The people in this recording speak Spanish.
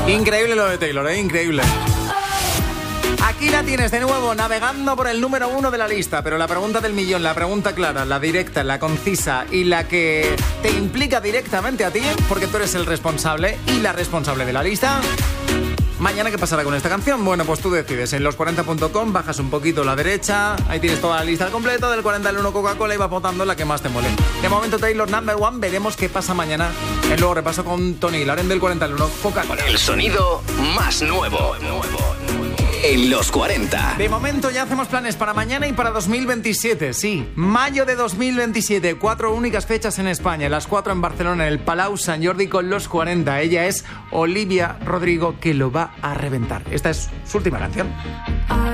Increíble lo de Taylor, increíble. Aquí la tienes de nuevo, navegando por el número 1 de la lista. Pero la pregunta del millón, la pregunta clara, la directa, la concisa y la que te implica directamente a ti, porque tú eres el responsable y la responsable de la lista. Mañana, ¿qué pasará con esta canción? Bueno, pues tú decides. En los40.com bajas un poquito a la derecha. Ahí tienes toda la lista completa. Del 40 al 1 Coca-Cola y vas votando la que más te mole. De momento, Taylor number 1. Veremos qué pasa mañana. Y luego repaso con Tony Laren del 40 al 1 Coca-Cola. El sonido más nuevo. En los 40. De momento ya hacemos planes para mañana y para 2027. Sí, mayo de 2027. 4 únicas fechas en España. Las 4 en Barcelona, en el Palau Sant Jordi con los 40. Ella es Olivia Rodrigo, que lo va a reventar. Esta es su última canción.